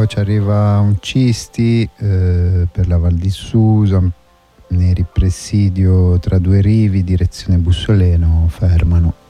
ci arriva un Cisti per la Val di Susa, Neri presidio tra due rivi, direzione Bussoleno, fermano.